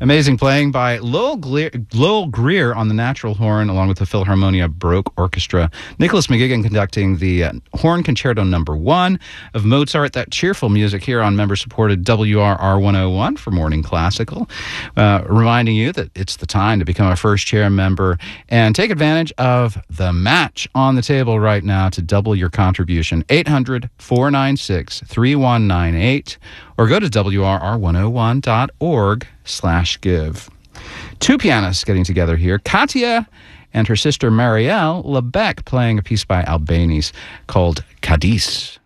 Amazing playing by Lowell Greer on the natural horn, along with the Philharmonia Baroque Orchestra. Nicholas McGuigan conducting the Horn Concerto No. 1 of Mozart. That cheerful music here on member-supported WRR 101 for Morning Classical. Reminding you that it's the time to become a first-chair member and take advantage of the match on the table right now to double your contribution. 800-496-3198 or go to WRR101.org/give. Two pianists getting together here. Katia and her sister Marielle Lebec playing a piece by Albanese called Cadiz.